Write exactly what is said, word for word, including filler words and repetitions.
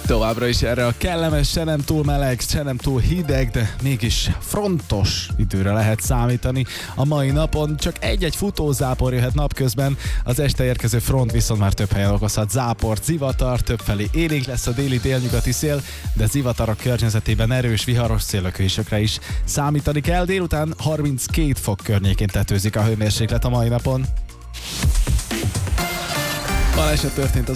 Továbbra is erre a kellemes, se nem túl meleg, se nem túl hideg, de mégis frontos időre lehet számítani. A mai napon csak egy-egy futózápor jöhet napközben, az este érkező front viszont már több helyen okozhat záport, zivatar, többfelé élénk lesz a déli délnyugati szél, de zivatarok környezetében erős, viharos széllökésükre is számítani kell. Délután harminckét fok környékén tetőzik a hőmérséklet a mai napon. Baleset történt az